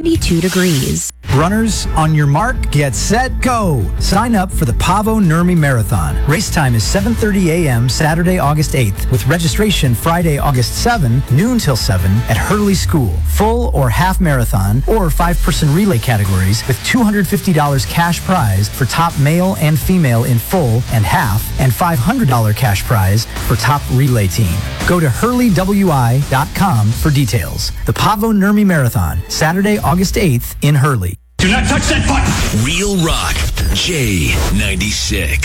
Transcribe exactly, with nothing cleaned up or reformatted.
thirty-two degrees. Runners, on your mark, get set, go! Sign up for the Pavo Nurmi Marathon. Race time is seven thirty a.m. Saturday, August eighth, with registration Friday, August seventh, noon till seven at Hurley School. Full or half marathon or five-person relay categories with two hundred fifty dollars cash prize for top male and female in full and half, and five hundred dollars cash prize for top relay team. Go to hurley w i dot com for details. The Pavo Nurmi Marathon, Saturday, August eighth in Hurley. Do not touch that button! Real Rock, J ninety-six.